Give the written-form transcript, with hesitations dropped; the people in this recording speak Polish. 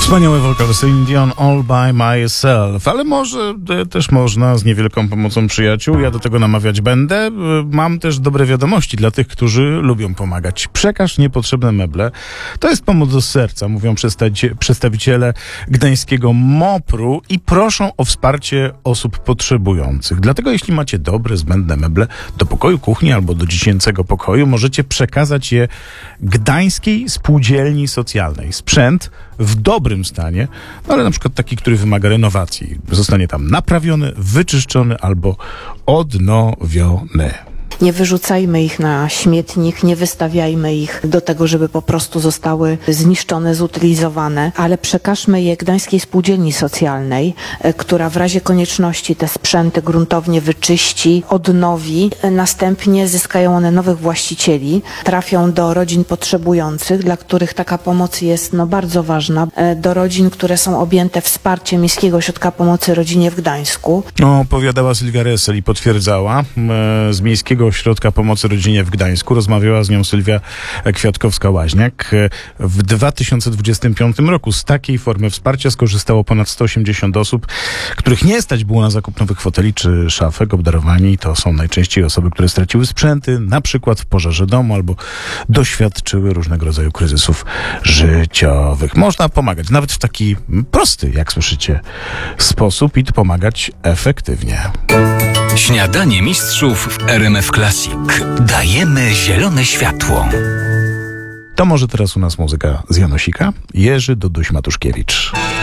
Wspaniały wokal Celine Dion, All By Myself, ale może też można z niewielką pomocą przyjaciół. Ja do tego namawiać będę. Mam też dobre wiadomości dla tych, którzy lubią pomagać. Przekaż niepotrzebne meble. To jest pomoc do serca, mówią przedstawiciele gdańskiego MOPR-u i proszą o wsparcie osób potrzebujących. Dlatego jeśli macie dobre, zbędne meble do pokoju kuchni albo do dziecięcego pokoju, możecie przekazać je Gdańskiej Spółdzielni Socjalnej. Sprzęt w dobrym stanie, no ale na przykład taki, który wymaga renowacji. Zostanie tam naprawiony, wyczyszczony albo odnowiony. Nie wyrzucajmy ich na śmietnik, nie wystawiajmy ich do tego, żeby po prostu zostały zniszczone, zutylizowane, ale przekażmy je Gdańskiej Spółdzielni Socjalnej, która w razie konieczności te sprzęty gruntownie wyczyści, odnowi. Następnie zyskają one nowych właścicieli, trafią do rodzin potrzebujących, dla których taka pomoc jest bardzo ważna, do rodzin, które są objęte wsparciem Miejskiego Ośrodka Pomocy Rodzinie w Gdańsku. Opowiadała Sylwia Resel i potwierdzała z Miejskiego Ośrodka Pomocy Rodzinie w Gdańsku. Rozmawiała z nią Sylwia Kwiatkowska-Łaźniak. W 2025 roku z takiej formy wsparcia skorzystało ponad 180 osób, których nie stać było na zakup nowych foteli czy szafek. Obdarowani to są najczęściej osoby, które straciły sprzęty, na przykład w pożarze domu albo doświadczyły różnego rodzaju kryzysów życiowych. Można pomagać nawet w taki prosty, jak słyszycie, sposób i pomagać efektywnie. Śniadanie mistrzów w RMF Classic. Dajemy zielone światło. To może teraz u nas muzyka z Janosika. Jerzy Duduś Matuszkiewicz.